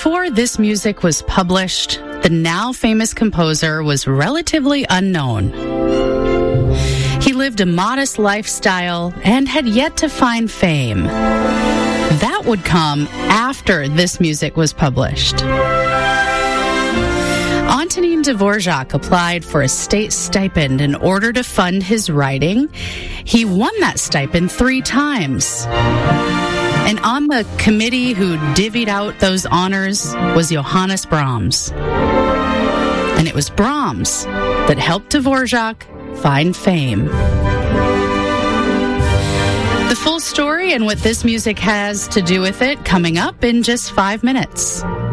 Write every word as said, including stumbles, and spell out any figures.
Before this music was published, the now famous composer was relatively unknown. He lived a modest lifestyle and had yet to find fame. That would come after this music was published. Antonin Dvorak applied for a state stipend in order to fund his writing. He won that stipend three times. And on the committee who divvied out those honors was Johannes Brahms. And it was Brahms that helped Dvorak find fame. The full story and what this music has to do with it coming up in just five minutes.